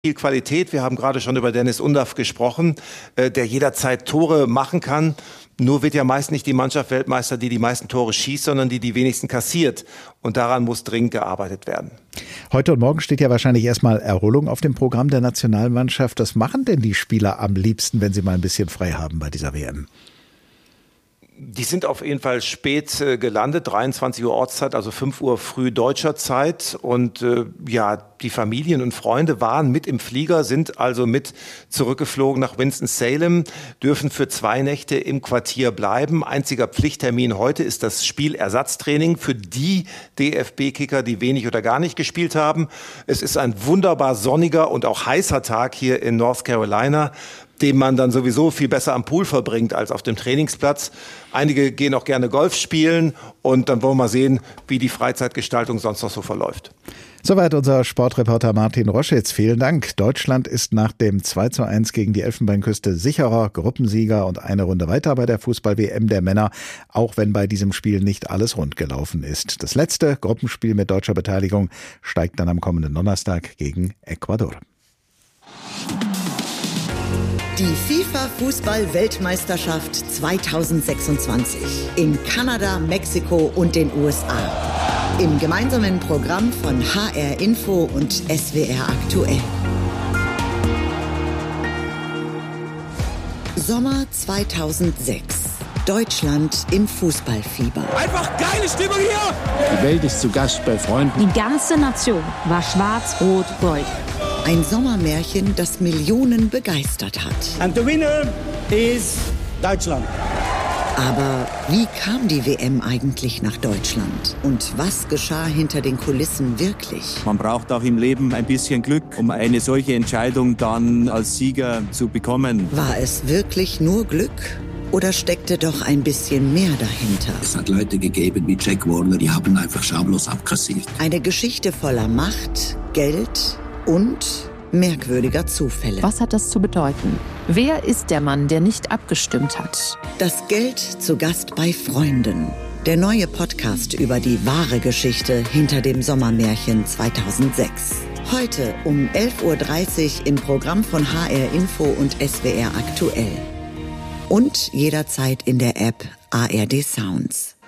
Viel Qualität. Wir haben gerade schon über Dennis Undaff gesprochen, der jederzeit Tore machen kann. Nur wird ja meist nicht die Mannschaft Weltmeister, die meisten Tore schießt, sondern die wenigsten kassiert. Und daran muss dringend gearbeitet werden. Heute und morgen steht ja wahrscheinlich erstmal Erholung auf dem Programm der Nationalmannschaft. Was machen denn die Spieler am liebsten, wenn sie mal ein bisschen frei haben bei dieser WM? Die sind auf jeden Fall spät gelandet, 23 Uhr Ortszeit, also 5 Uhr früh deutscher Zeit. Und die Familien und Freunde waren mit im Flieger, sind also mit zurückgeflogen nach Winston-Salem, dürfen für 2 Nächte im Quartier bleiben. Einziger Pflichttermin heute ist das Spielersatztraining für die DFB-Kicker, die wenig oder gar nicht gespielt haben. Es ist ein wunderbar sonniger und auch heißer Tag hier in North Carolina, den man dann sowieso viel besser am Pool verbringt als auf dem Trainingsplatz. Einige gehen auch gerne Golf spielen und dann wollen wir mal sehen, wie die Freizeitgestaltung sonst noch so verläuft. Soweit unser Sportreporter Martin Roschitz. Vielen Dank. Deutschland ist nach dem 2:1 gegen die Elfenbeinküste sicherer Gruppensieger und eine Runde weiter bei der Fußball-WM der Männer, auch wenn bei diesem Spiel nicht alles rund gelaufen ist. Das letzte Gruppenspiel mit deutscher Beteiligung steigt dann am kommenden Donnerstag gegen Ecuador. Die FIFA-Fußball-Weltmeisterschaft 2026 in Kanada, Mexiko und den USA. Im gemeinsamen Programm von HR Info und SWR Aktuell. Sommer 2006. Deutschland im Fußballfieber. Einfach geile Stimmung hier! Die Welt ist zu Gast bei Freunden. Die ganze Nation war schwarz-rot-gold. Ein Sommermärchen, das Millionen begeistert hat. And the winner is Deutschland. Aber wie kam die WM eigentlich nach Deutschland? Und was geschah hinter den Kulissen wirklich? Man braucht auch im Leben ein bisschen Glück, um eine solche Entscheidung dann als Sieger zu bekommen. War es wirklich nur Glück? Oder steckte doch ein bisschen mehr dahinter? Es hat Leute gegeben wie Jack Warner, die haben einfach schamlos abkassiert. Eine Geschichte voller Macht, Geld und merkwürdiger Zufälle. Was hat das zu bedeuten? Wer ist der Mann, der nicht abgestimmt hat? Das Geld zu Gast bei Freunden. Der neue Podcast über die wahre Geschichte hinter dem Sommermärchen 2006. Heute um 11:30 Uhr im Programm von HR Info und SWR Aktuell. Und jederzeit in der App ARD Sounds.